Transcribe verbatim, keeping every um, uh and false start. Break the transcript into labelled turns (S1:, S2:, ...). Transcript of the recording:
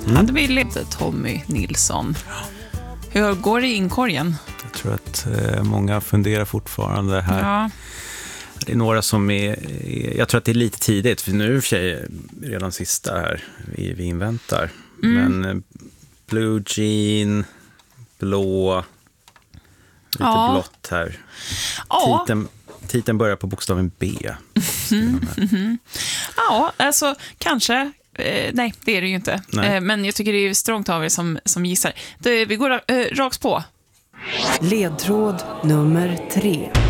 S1: Mm. Hade vi lite Tommy Nilsson. Hur går det i inkorgen?
S2: Jag tror att eh, många funderar fortfarande här.
S1: Ja.
S2: Det är några som är... Jag tror att det är lite tidigt, för nu är det för sig redan sista här vi, vi inväntar. Mm. Men eh, Blue Jean, blå, lite ja. blått här. Ja. Titeln, titeln börjar på bokstaven B.
S1: Mm. Mm-hmm. Ja, alltså kanske... Eh, nej, det är det ju inte. Eh, men jag tycker det är strångt av er som, som gissar. Det, vi går eh, rakt på.
S3: Ledtråd nummer tre.